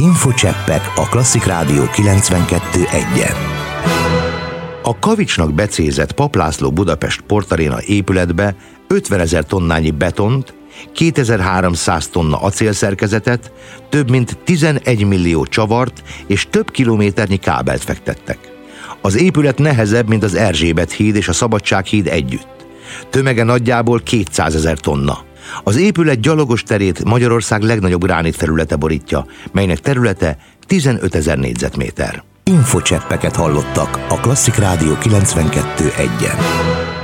Infocseppek a Klasszik Rádió 92.1-en. A kavicsnak becézett Papp László Budapest Sportaréna épületbe 50 000 tonnányi betont, 2300 tonna acélszerkezetet, több mint 11 millió csavart és több kilométernyi kábelt fektettek. Az épület nehezebb, mint az Erzsébet híd és a Szabadsághíd együtt. Tömege nagyjából 200 000 tonna. Az épület gyalogos terét Magyarország legnagyobb gránitfelülete borítja, melynek területe 15 000 négyzetméter. Infocseppeket hallottak a Klasszik Rádió 92.1-en.